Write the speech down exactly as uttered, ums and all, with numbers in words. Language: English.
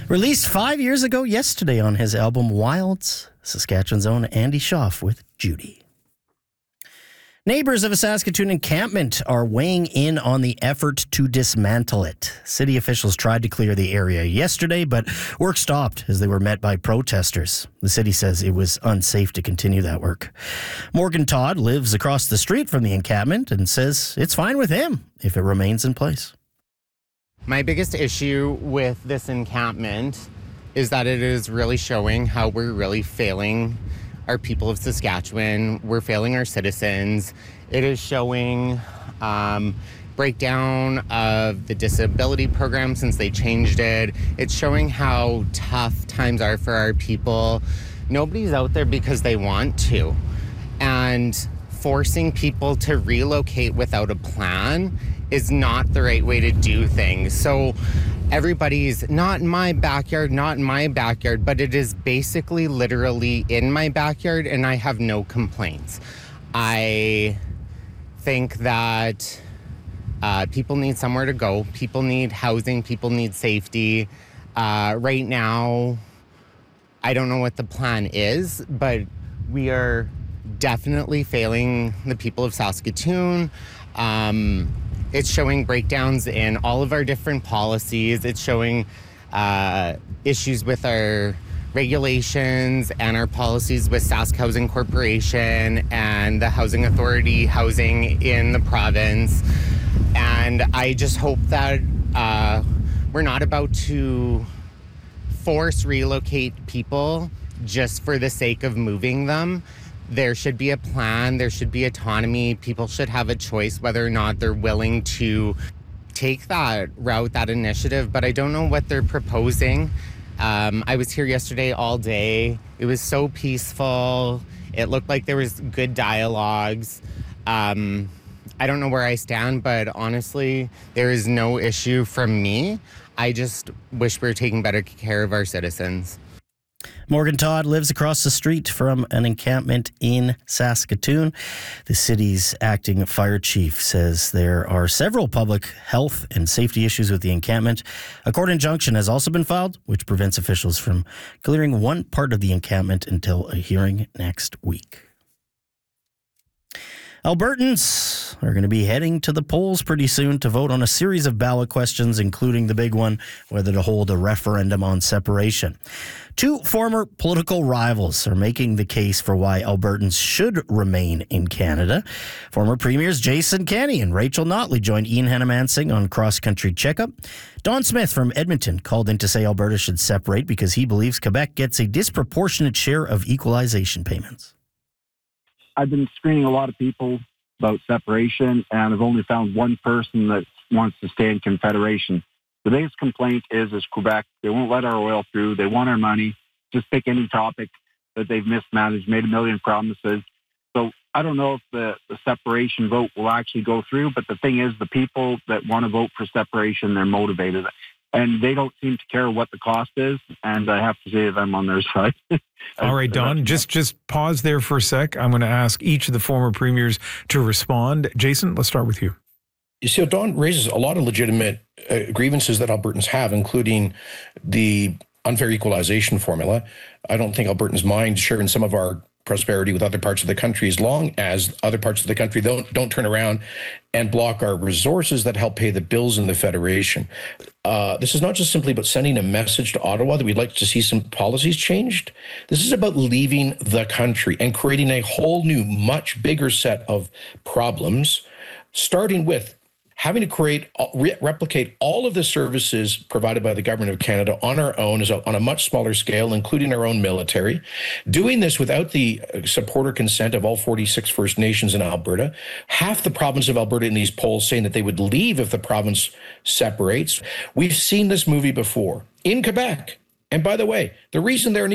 Released five years ago yesterday on his album Wilds, Saskatchewan's own Andy Schaaf with Judy. Neighbors of a Saskatoon encampment are weighing in on the effort to dismantle it. City officials tried to clear the area yesterday, but work stopped as they were met by protesters. The city says it was unsafe to continue that work. Morgan Todd lives across the street from the encampment and says it's fine with him if it remains in place. My biggest issue with this encampment is that it is really showing how we're really failing our people of Saskatchewan. We're failing our citizens. It is showing um, breakdown of the disability program since they changed it. It's showing how tough times are for our people. Nobody's out there because they want to. And forcing people to relocate without a plan is not the right way to do things. So everybody's not in my backyard, not in my backyard, but it is basically literally in my backyard, and I have no complaints. I think that uh, people need somewhere to go. People need housing. People need safety. Uh, right now, I don't know what the plan is, but we are definitely failing the people of Saskatoon. Um, It's showing breakdowns in all of our different policies. It's showing uh, issues with our regulations and our policies with Sask Housing Corporation and the Housing Authority housing in the province. And I just hope that uh, we're not about to force relocate people just for the sake of moving them. There should be a plan, there should be autonomy. People should have a choice whether or not they're willing to take that route, that initiative, but I don't know what they're proposing. Um, I was here yesterday all day. It was so peaceful. It looked like there was good dialogues. Um, I don't know where I stand, but honestly, there is no issue from me. I just wish we were taking better care of our citizens. Morgan Todd lives across the street from an encampment in Saskatoon. The city's acting fire chief says there are several public health and safety issues with the encampment. A court injunction has also been filed, which prevents officials from clearing one part of the encampment until a hearing next week. Albertans are going to be heading to the polls pretty soon to vote on a series of ballot questions, including the big one, whether to hold a referendum on separation. Two former political rivals are making the case for why Albertans should remain in Canada. Former Premiers Jason Kenney and Rachel Notley joined Ian Hannamansing on Cross Country Checkup. Don Smith from Edmonton called in to say Alberta should separate because he believes Quebec gets a disproportionate share of equalization payments. I've been screening a lot of people about separation, and I've only found one person that wants to stay in Confederation. The biggest complaint is, is Quebec. They won't let our oil through. They want our money. Just pick any topic that they've mismanaged, made a million promises. So I don't know if the, the separation vote will actually go through, but the thing is, the people that want to vote for separation, they're motivated. And they don't seem to care what the cost is, and I have to say that I'm on their side. All right, Don, just just pause there for a sec. I'm going to ask each of the former premiers to respond. Jason, let's start with you. You see, Don raises a lot of legitimate uh, grievances that Albertans have, including the unfair equalization formula. I don't think Albertans mind sharing some of our prosperity with other parts of the country as long as other parts of the country don't don't turn around and block our resources that help pay the bills in the Federation. Uh, this is not just simply about sending a message to Ottawa that we'd like to see some policies changed. This is about leaving the country and creating a whole new, much bigger set of problems, starting with having to create, re- replicate all of the services provided by the Government of Canada on our own, as a, on a much smaller scale, including our own military. Doing this without the support or consent of all forty-six First Nations in Alberta. Half the province of Alberta in these polls saying that they would leave if the province separates. We've seen this movie before in Quebec. And by the way, the reason they're